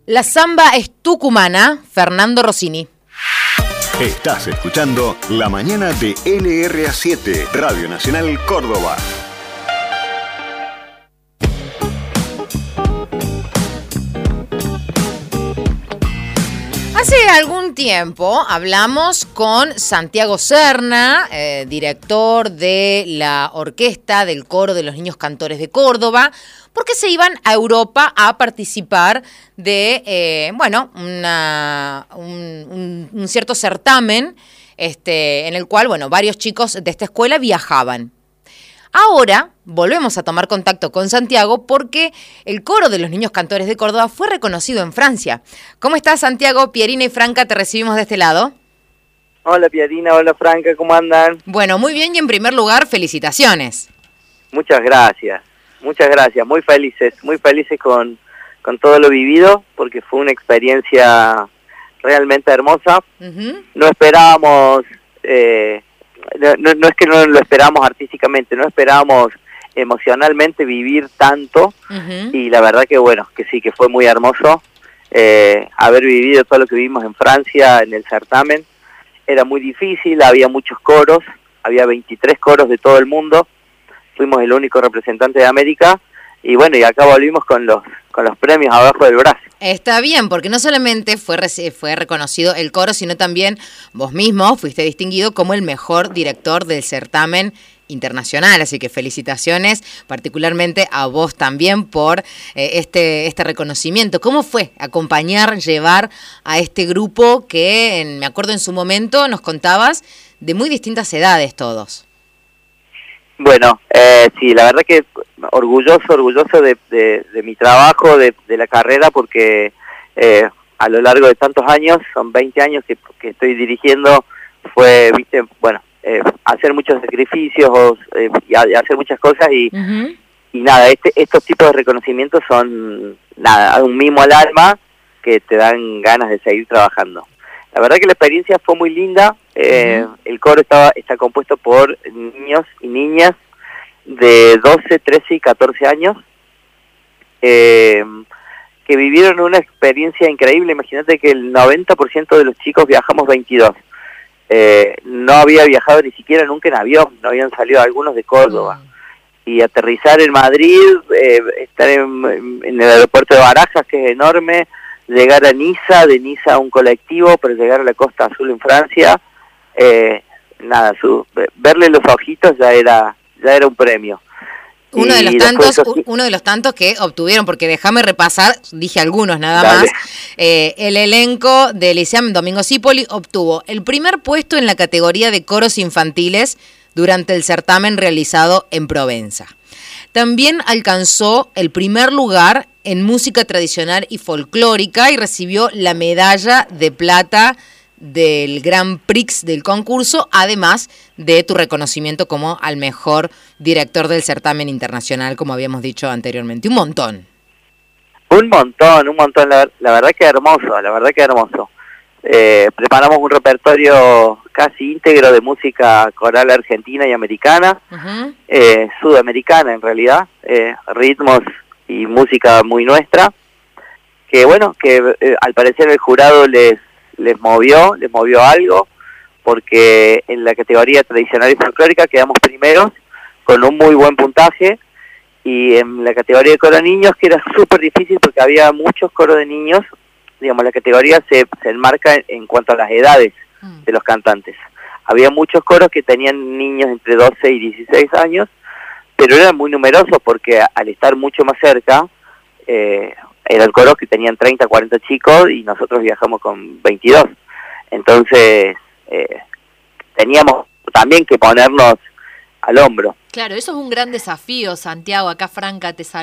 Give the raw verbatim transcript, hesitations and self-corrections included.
La samba es tucumana, Fernando Rossini. Estás escuchando La Mañana de L R A siete, Radio Nacional Córdoba. Hace algún tiempo hablamos con Santiago Serna, eh, director de la orquesta del Coro de los Niños Cantores de Córdoba, porque se iban a Europa a participar de, eh, bueno, una, un, un, un cierto certamen este, en el cual, bueno, varios chicos de esta escuela viajaban. Ahora volvemos a tomar contacto con Santiago porque el Coro de los Niños Cantores de Córdoba fue reconocido en Francia. ¿Cómo estás, Santiago? Pierina y Franca, te recibimos de este lado. Hola, Pierina, hola, Franca, ¿cómo andan? Bueno, muy bien, y en primer lugar, felicitaciones. Muchas gracias, muchas gracias, muy felices, muy felices con, con todo lo vivido, porque fue una experiencia realmente hermosa. Uh-huh. No esperábamos... Eh, No, no es que no lo esperábamos artísticamente, no esperábamos emocionalmente vivir tanto. Uh-huh. Y la verdad que bueno, que sí, que fue muy hermoso eh, haber vivido todo lo que vivimos en Francia en el certamen. Era muy difícil, había muchos coros, había veintitrés coros de todo el mundo, fuimos el único representante de América y bueno, y acá volvimos con los con los premios abajo del brazo. Está bien, porque no solamente fue, fue reconocido el coro, sino también vos mismo fuiste distinguido como el mejor director del certamen internacional, así que felicitaciones particularmente a vos también por eh, este, este reconocimiento. ¿Cómo fue acompañar, llevar a este grupo que, en, me acuerdo en su momento, nos contabas, de muy distintas edades todos? Bueno, eh, sí, la verdad que orgulloso, orgulloso de, de, de mi trabajo, de, de la carrera, porque eh, a lo largo de tantos años, son veinte años que, que estoy dirigiendo, fue, viste, bueno, eh, hacer muchos sacrificios eh, y, a, y hacer muchas cosas y, uh-huh. y nada, este, estos tipos de reconocimientos son, nada, un mimo al alma que te dan ganas de seguir trabajando. La verdad que la experiencia fue muy linda. Eh, uh-huh. El coro estaba, está compuesto por niños y niñas de doce, trece y catorce años eh, que vivieron una experiencia increíble. Imagínate que el noventa por ciento de los chicos viajamos veintidós. Eh, no había viajado ni siquiera nunca en avión, no habían salido algunos de Córdoba. Uh-huh. Y aterrizar en Madrid, eh, estar en, en el aeropuerto de Barajas, que es enorme, llegar a Niza, de Niza a un colectivo para llegar a la Costa Azul en Francia, eh, nada, su, verle los ojitos ya era ya era un premio. Uno de los tantos, después, uno de los tantos que obtuvieron, porque déjame repasar, dije algunos nada dale. más, eh, el elenco del Liceo Domingo Cipoli obtuvo el primer puesto en la categoría de coros infantiles durante el certamen realizado en Provenza. También alcanzó el primer lugar en música tradicional y folclórica y recibió la medalla de plata del Grand Prix del concurso, además de tu reconocimiento como al mejor director del certamen internacional, como habíamos dicho anteriormente. Un montón. Un montón, un montón. La, la verdad que hermoso, la verdad que hermoso. Eh, preparamos un repertorio casi íntegro de música coral argentina y americana, uh-huh. eh, sudamericana en realidad, eh, ritmos y música muy nuestra, que bueno, que eh, al parecer el jurado les les movió, les movió algo, porque en la categoría tradicional y folclórica quedamos primeros con un muy buen puntaje, y en la categoría de coro de niños, que era súper difícil porque había muchos coros de niños, digamos, la categoría se, se enmarca en, en cuanto a las edades de los cantantes. Había muchos coros que tenían niños entre doce y dieciséis años, pero eran muy numerosos porque al estar mucho más cerca, eh, eran coros que tenían treinta, cuarenta chicos y nosotros viajamos con veintidós. Entonces, eh, teníamos también que ponernos al hombro. Claro, eso es un gran desafío, Santiago. Acá Franca te saluda.